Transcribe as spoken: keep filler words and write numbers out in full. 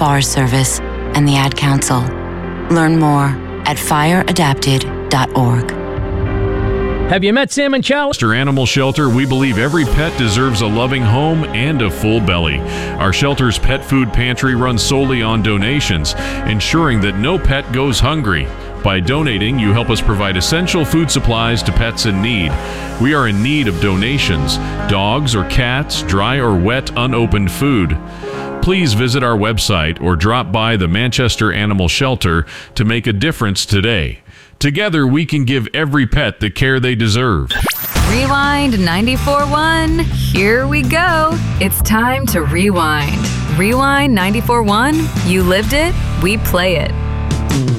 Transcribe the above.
Forest Service, and the Ad Council. Learn more at fire adapted dot org. Have you met Sam and Chow? Manchester Animal Shelter, we believe every pet deserves a loving home and a full belly. Our shelter's pet food pantry runs solely on donations, ensuring that no pet goes hungry. By donating, you help us provide essential food supplies to pets in need. We are in need of donations, dogs or cats, dry or wet unopened food. Please visit our website or drop by the Manchester Animal Shelter to make a difference today. Together, we can give every pet the care they deserve. Rewind ninety-four point one. Here we go. It's time to rewind. Rewind ninety-four point one. You lived it, we play it.